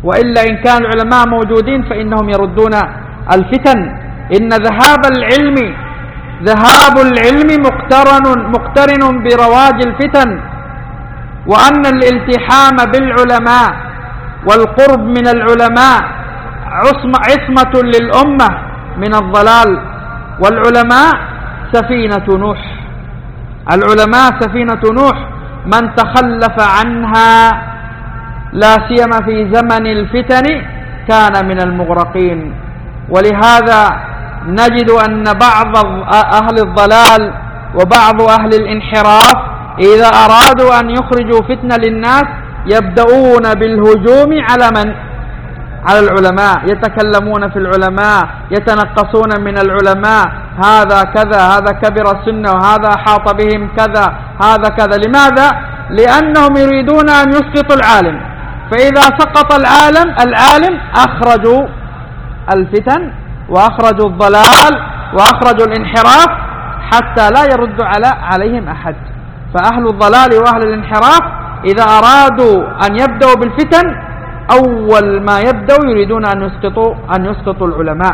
وإلا إن كان العلماء موجودين فإنهم يردون الفتن. إن ذهاب العلم مقترن برواج الفتن، وأن الالتحام بالعلماء والقرب من العلماء عصمة للأمة من الضلال. والعلماء سفينة نوح، من تخلف عنها لا سيما في زمن الفتن كان من المغرقين. ولهذا نجد أن بعض أهل الضلال وبعض أهل الانحراف إذا أرادوا أن يخرجوا فتنة للناس يبدأون بالهجوم على العلماء، يتكلمون في العلماء، يتنقصون من العلماء، هذا كذا، هذا كبر السنة، وهذا حاط بهم كذا، هذا كذا. لماذا؟ لأنهم يريدون أن يسقطوا العالم، فإذا سقط العالم أخرجوا الفتن وأخرجوا الضلال وأخرجوا الانحراف حتى لا يرد عليهم أحد. فأهل الضلال وأهل الانحراف إذا أرادوا أن يبدأوا بالفتن أول ما يبدأوا يريدون أن يسقطوا العلماء.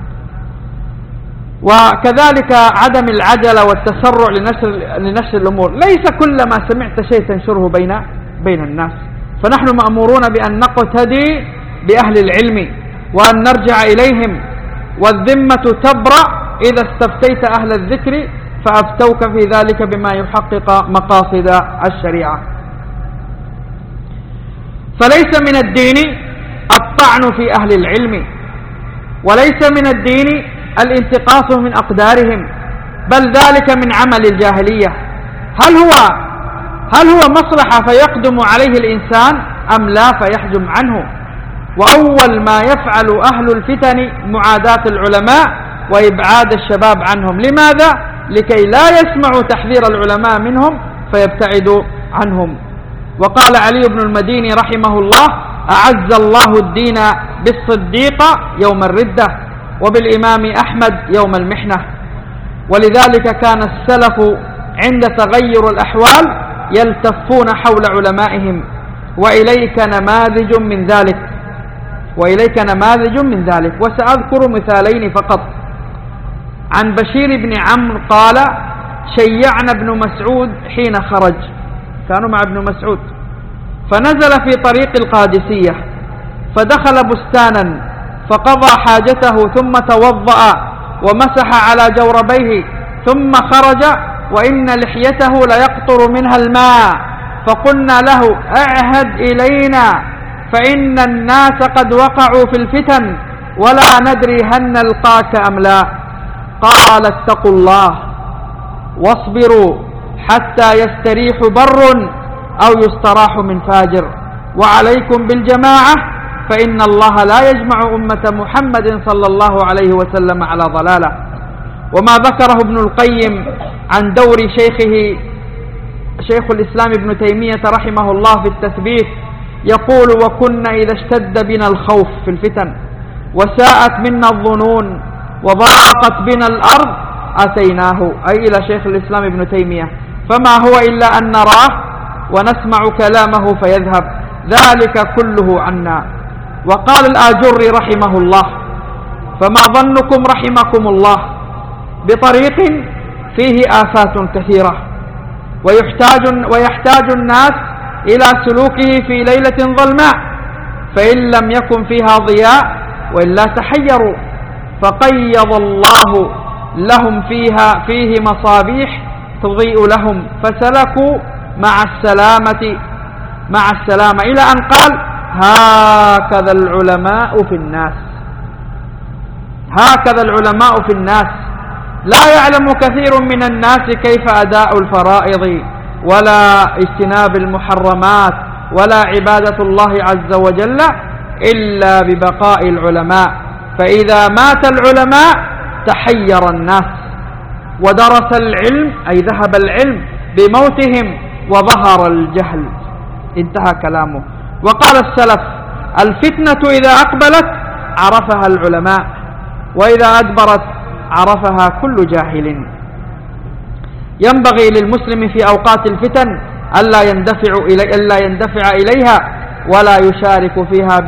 وكذلك عدم العجلة والتسرع لنشر الأمور. ليس كل ما سمعت شيء تنشره بين الناس، فنحن مأمورون بأن نقتدي بأهل العلم وأن نرجع إليهم، والذمة تبرأ إذا استفتيت أهل الذكر فأفتوك في ذلك بما يحقق مقاصد الشريعة. فليس من الدين الطعن في أهل العلم، وليس من الدين الانتقاص من أقدارهم، بل ذلك من عمل الجاهلية. هل هو مصلحة فيقدم عليه الإنسان أم لا فيحجم عنه؟ وأول ما يفعل أهل الفتن معاداة العلماء وإبعاد الشباب عنهم. لماذا؟ لكي لا يسمعوا تحذير العلماء منهم فيبتعدوا عنهم. وقال علي بن المديني رحمه الله: أعز الله الدين بالصديق يوم الردة، وبالإمام أحمد يوم المحنة. ولذلك كان السلف عند تغير الأحوال يلتفون حول علمائهم. وإليك نماذج من ذلك. وسأذكر مثالين فقط. عن بشير بن عمرو قال: شيعنا ابن مسعود حين خرج، كانوا مع ابن مسعود، فنزل في طريق القادسية فدخل بستانا فقضى حاجته ثم توضأ ومسح على جوربيه ثم خرج وإن لحيته ليقطر منها الماء، فقلنا له: اعهد إلينا فإن الناس قد وقعوا في الفتن ولا ندري هل نلقاك أم لا. قال: اتقوا الله واصبروا حتى يستريح بر أو يستراح من فاجر، وعليكم بالجماعة فإن الله لا يجمع أمة محمد صلى الله عليه وسلم على ضلالة. وما ذكره ابن القيم عن دور شيخ الإسلام ابن تيمية رحمه الله في التثبيت، يقول: وكنا إذا اشتد بنا الخوف في الفتن وساءت منا الظنون وضاقت بنا الأرض أتيناه، أي إلى شيخ الإسلام ابن تيمية، فما هو إلا أن نراه ونسمع كلامه فيذهب، ذلك كله عنا. وقال الآجري رحمه الله: فما ظنكم رحمكم الله بطريق فيه آفات كثيرة ويحتاج الناس إلى سلوكه في ليلة ظلماء، فإن لم يكن فيها ضياء وإلا تحيروا، فقيض الله لهم فيه مصابيح تضيء لهم فسلكوا مع السلامة إلى أن قال: هكذا العلماء في الناس لا يعلم كثير من الناس كيف أداء الفرائض ولا اجتناب المحرمات ولا عبادة الله عز وجل إلا ببقاء العلماء، فإذا مات العلماء تحير الناس ودرس العلم، أي ذهب العلم بموتهم وظهر الجهل. انتهى كلامه. وقال السلف: الفتنة إذا أقبلت عرفها العلماء، وإذا أدبرت عرفها كل جاهل. ينبغي للمسلم في أوقات الفتن ألا يندفع إليها ولا يشارك فيها